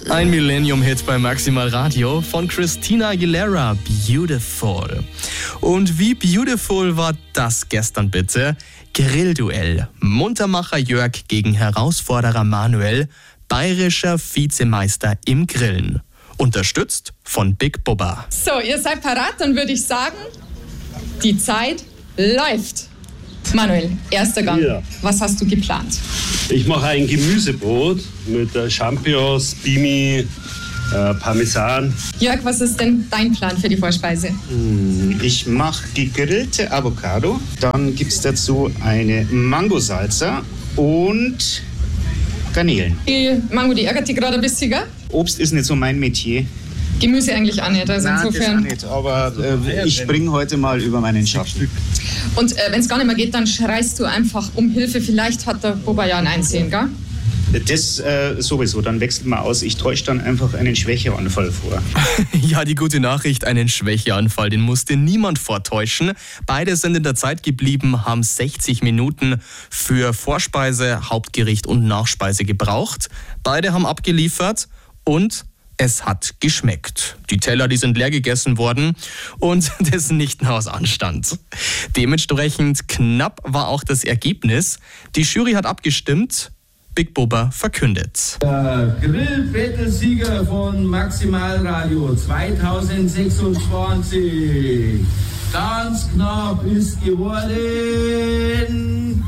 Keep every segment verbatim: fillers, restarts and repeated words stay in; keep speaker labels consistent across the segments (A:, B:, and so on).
A: Ein Millennium-Hit bei Maximal Radio von Christina Aguilera, Beautiful. Und wie beautiful war das gestern bitte? Grillduell. Muntermacher Jörg gegen Herausforderer Manuel, bayerischer Vizemeister im Grillen. Unterstützt von Big Bubba.
B: So, ihr seid parat, dann würde ich sagen, die Zeit läuft. Manuel, erster Gang.
C: Ja.
B: Was hast du geplant?
C: Ich mache ein Gemüsebrot mit äh, Champignons, Bimi, äh, Parmesan.
B: Jörg, was ist denn dein Plan für die Vorspeise?
D: Ich mache gegrillte Avocado. Dann gibt es dazu eine Mango-Salsa und Garnelen.
B: Die Mango, die ärgert dich gerade ein bisschen, gell?
D: Obst ist nicht so mein Metier.
B: Gemüse eigentlich auch nicht, also
D: Nein,
B: insofern.
D: das auch nicht, aber äh, ich springe heute mal über meinen Schatten.
B: Und äh, wenn es gar nicht mehr geht, dann schreist du einfach um Hilfe. Vielleicht hat der Bubba ja ein Einsehen, gell?
D: Das äh, sowieso, dann wechselt man aus. Ich täusche dann einfach einen Schwächeanfall vor.
A: Ja, die gute Nachricht, einen Schwächeanfall, den musste niemand vortäuschen. Beide sind in der Zeit geblieben, haben sechzig Minuten für Vorspeise, Hauptgericht und Nachspeise gebraucht. Beide haben abgeliefert und es hat geschmeckt. Die Teller, die sind leer gegessen worden und das nicht nur aus Anstand. Dementsprechend knapp war auch das Ergebnis. Die Jury hat abgestimmt. Big Bubba verkündet.
E: Der Grill-Battle-Sieger von Maximal Radio zweitausendsechsundzwanzig. Ganz knapp ist geworden.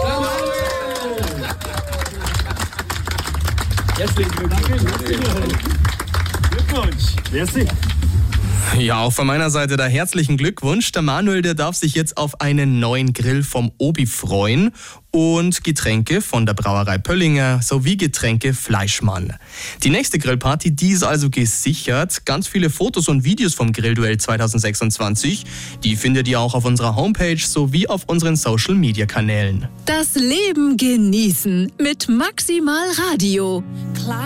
C: Herzlichen Glückwunsch. Merci.
A: Ja, auch von meiner Seite da herzlichen Glückwunsch. Der Manuel, der darf sich jetzt auf einen neuen Grill vom Obi freuen und Getränke von der Brauerei Pöllinger sowie Getränke Fleischmann. Die nächste Grillparty, die ist also gesichert. Ganz viele Fotos und Videos vom Grillduell zweitausendsechsundzwanzig, die findet ihr auch auf unserer Homepage sowie auf unseren Social-Media-Kanälen.
F: Das Leben genießen mit Maximal Radio. Klar.